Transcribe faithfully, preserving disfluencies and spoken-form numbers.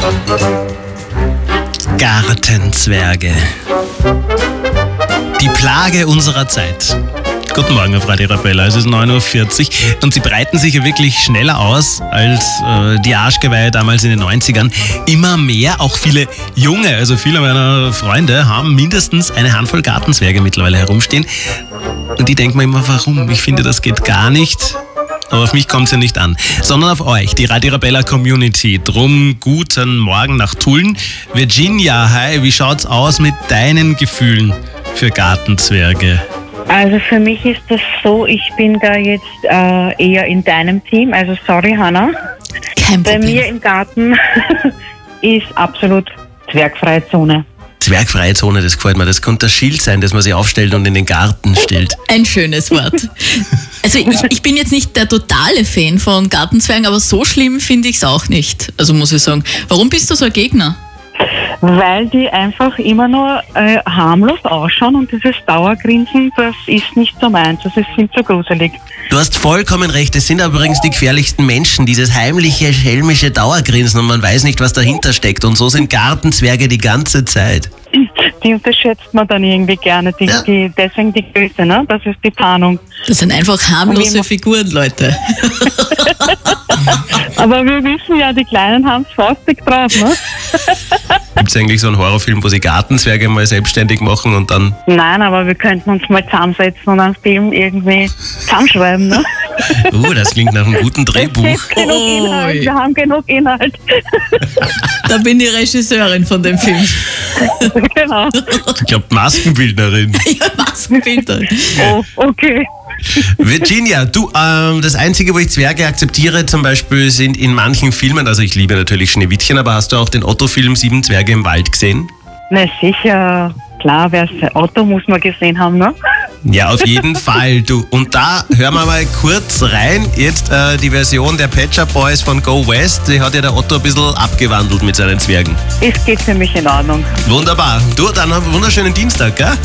Gartenzwerge. Die Plage unserer Zeit. Guten Morgen auf Radio Arabella, es ist neun Uhr vierzig und sie breiten sich ja wirklich schneller aus als äh, die Arschgeweihe damals in den neunzigern. Immer mehr, auch viele Junge, also viele meiner Freunde haben mindestens eine Handvoll Gartenzwerge mittlerweile herumstehen. Und die denken mir immer, warum? Ich finde, das geht gar nicht. Aber auf mich kommt es ja nicht an, sondern auf euch, die Radio Arabella Community. Drum guten Morgen nach Tulln. Virginia, hi, wie schaut's aus mit deinen Gefühlen für Gartenzwerge? Also für mich ist das so, ich bin da jetzt äh, eher in deinem Team, also sorry Hanna. Kein Bei Problem. mir im Garten ist absolut zwergfreie Zone. Zwergfreie Zone, das gefällt mir. Das könnte das Schild sein, das man sich aufstellt und in den Garten stellt. Ein schönes Wort. Also ich, ich bin jetzt nicht der totale Fan von Gartenzwergen, aber so schlimm finde ich es auch nicht. Also muss ich sagen. Warum bist du so ein Gegner? Weil die einfach immer nur äh, harmlos ausschauen und dieses Dauergrinsen, das ist nicht so meins, das ist viel zu gruselig. Du hast vollkommen recht, es sind übrigens die gefährlichsten Menschen, dieses heimliche, schelmische Dauergrinsen und man weiß nicht, was dahinter steckt. Und so sind Gartenzwerge die ganze Zeit. Die unterschätzt man dann irgendwie gerne, die, Ja. die, deswegen die Größe, ne? Das ist die Tarnung. Das sind einfach harmlose Und Figuren, Leute. Aber wir wissen ja, die Kleinen haben es faustig drauf, ne? Gibt es eigentlich so einen Horrorfilm, wo sie Gartenzwerge mal selbstständig machen und dann... Nein, aber wir könnten uns mal zusammensetzen und einen Film irgendwie zusammenschreiben, ne? Uh, das klingt nach einem guten Drehbuch. Es gibt genug Inhalt, wir haben genug Inhalt. Da bin ich Regisseurin von dem Film. Genau. Ich glaube, Maskenbildnerin. Ja, Maskenbilder. Oh, okay. Virginia, du, ähm, das Einzige, wo ich Zwerge akzeptiere zum Beispiel, sind in manchen Filmen, also ich liebe natürlich Schneewittchen, aber hast du auch den Otto-Film Sieben Zwerge im Wald gesehen? Na sicher, klar, wer es Otto muss man gesehen haben, ne? Ja, auf jeden Fall, du. Und da hören wir mal kurz rein, jetzt äh, die Version der Pet Shop Boys von Go West, die hat ja der Otto ein bisschen abgewandelt mit seinen Zwergen. Es geht für mich in Ordnung. Wunderbar. Du, dann einen wunderschönen Dienstag, gell?